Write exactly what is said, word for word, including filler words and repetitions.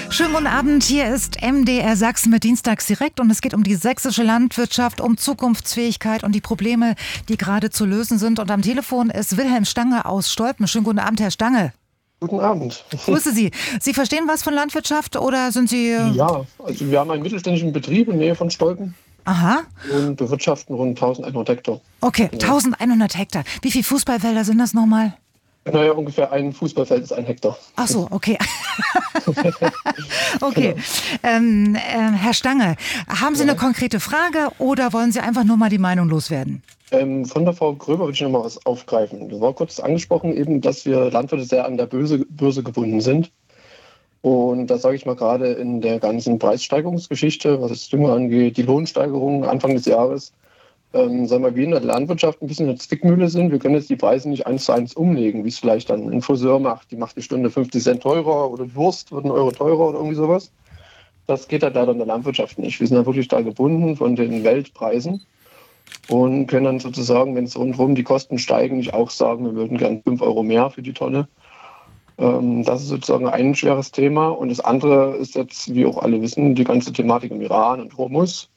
Schönen guten Abend, hier ist M D R Sachsen mit Dienstags direkt und es geht um die sächsische Landwirtschaft, um Zukunftsfähigkeit und die Probleme, die gerade zu lösen sind. Und am Telefon ist Wilhelm Stange aus Stolpen. Schönen guten Abend, Herr Stange. Guten Abend. Grüße Sie. Sie verstehen was von Landwirtschaft oder sind Sie... Ja, also wir haben einen mittelständischen Betrieb in der Nähe von Stolpen Aha, und bewirtschaften rund eintausendeinhundert Hektar. okay, Ja. eintausendeinhundert Hektar. Wie viele Fußballfelder sind das nochmal? Naja, ungefähr ein Fußballfeld ist ein Hektar. Ach so, okay. Okay. Genau. Ähm, äh, Herr Stange, haben Sie Ja. eine konkrete Frage oder wollen Sie einfach nur mal die Meinung loswerden? Ähm, von der Frau Gröber würde ich noch mal was aufgreifen. Du war kurz angesprochen eben, dass wir Landwirte sehr an der Börse, Börse gebunden sind. Und da sage ich mal gerade in der ganzen Preissteigerungsgeschichte, was das Dünger angeht, die Lohnsteigerungen Anfang des Jahres, ähm, sagen wir, wir in der Landwirtschaft ein bisschen in der Zwickmühle sind. Wir können jetzt die Preise nicht eins zu eins umlegen, wie es vielleicht dann ein Friseur macht. Die macht die Stunde fünfzig Cent teurer oder die Wurst wird ein Euro teurer oder irgendwie sowas. Das geht halt leider in der Landwirtschaft nicht. Wir sind da wirklich da gebunden von den Weltpreisen und können dann sozusagen, wenn es rundherum die Kosten steigen, nicht auch sagen, wir würden gern fünf Euro mehr für die Tonne. Ähm, das ist sozusagen ein schweres Thema. Und das andere ist jetzt, wie auch alle wissen, die ganze Thematik im Iran und Hormuz.